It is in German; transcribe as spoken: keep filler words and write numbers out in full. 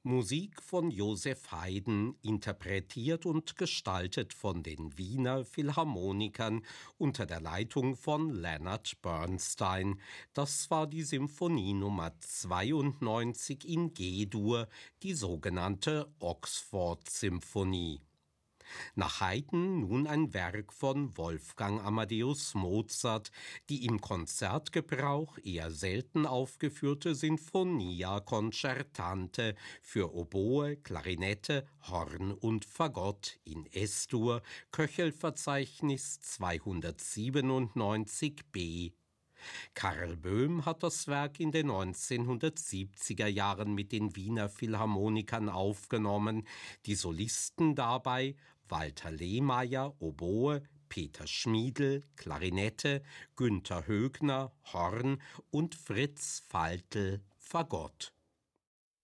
Musik von Joseph Haydn, interpretiert und gestaltet von den Wiener Philharmonikern unter der Leitung von Leonard Bernstein. Das war die Symphonie Nummer zweiundneunzig in G-Dur, die sogenannte Oxford-Symphonie. Nach Haydn nun ein Werk von Wolfgang Amadeus Mozart, die im Konzertgebrauch eher selten aufgeführte Sinfonia Concertante für Oboe, Klarinette, Horn und Fagott in S-Dur, Köchelverzeichnis zweihundertsiebenundneunzig b. Karl Böhm hat das Werk in den neunzehnhundertsiebziger Jahren mit den Wiener Philharmonikern aufgenommen, die Solisten dabei Walter Lehmayer, Oboe, Peter Schmiedl, Klarinette, Günther Högner, Horn und Fritz Faltl, Fagott.